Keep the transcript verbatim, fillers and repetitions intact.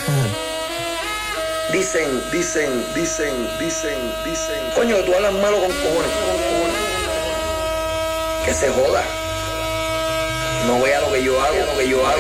Dicen, dicen, dicen, dicen, dicen. Coño, tú hablas malo con cojones. Que se joda. No vea lo que yo hago, lo que yo hago.